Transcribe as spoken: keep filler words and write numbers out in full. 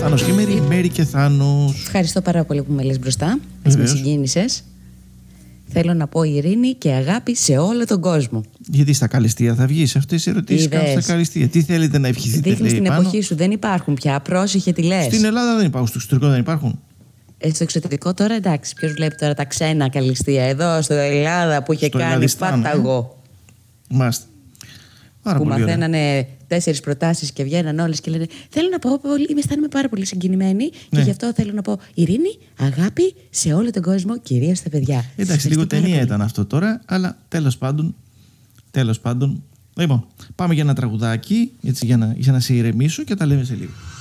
Θάνος και Μέρη, Μέρη και Θάνος. Ευχαριστώ πάρα πολύ που με λες μπροστά. Έτσι με συγκίνησες. Θέλω να πω ειρήνη και αγάπη σε όλο τον κόσμο. Γιατί στα καλυστία θα βγεις, αυτές οι ερωτήσεις κάνουν στα καλυστία. Τι θέλετε να ευχηθείτε, δείχνεις λέει, την πάνω. εποχή σου, δεν υπάρχουν πια. Πρόσεχε τι λες. Στην Ελλάδα δεν υπάρχουν, στο εξωτερικό δεν υπάρχουν. Ε, στο εξωτερικό τώρα εντάξει, ποιος βλέπει τώρα τα ξένα καλυστία. Εδώ στην Ελλάδα που είχε Στο κάνει Ελλαδιστάν, πάταγο. Ε? Μάλιστα. Πάρα Που πολύ ωραία. μαθαίνανε τέσσερις προτάσεις και βγαίναν όλες και λένε θέλω να πω, πολύ, είμαι αισθάνομαι πάρα πολύ συγκινημένη Ναι. και γι' αυτό θέλω να πω ειρήνη, αγάπη σε όλο τον κόσμο, κυρίως στα παιδιά. Εντάξει, λίγο ταινία ήταν αυτό τώρα, αλλά τέλος πάντων, τέλος πάντων. Λοιπόν, πάμε για ένα τραγουδάκι, έτσι, για να, για να σε ηρεμήσω και τα λέμε σε λίγο.